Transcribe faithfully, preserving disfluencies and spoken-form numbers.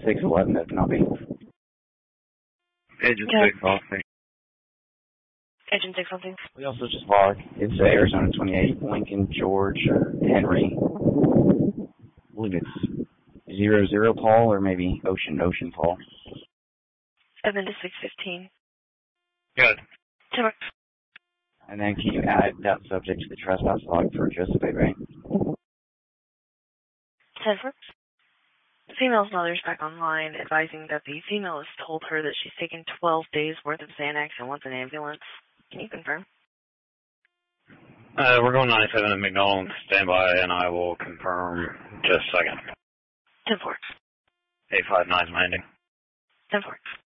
six eleven that cannot be. Agent Yeah. six, Austin. Agent six something. We also just logged. It's uh, Arizona twenty-eight, Lincoln, George, Henry. I believe it's zero zero Paul or maybe Ocean Ocean Paul. Seven to six fifteen. Good. ten four. And then can you add that subject to the trespass log for Joseph A. Ray? ten four. The female's mother's back online, advising that the female has told her that she's taken twelve days worth of Xanax and wants an ambulance. Can you confirm? Uh, we're going ninety-seven to McDonald. Stand by, and I will confirm just a second. ten four. eight five nine landing. ten four.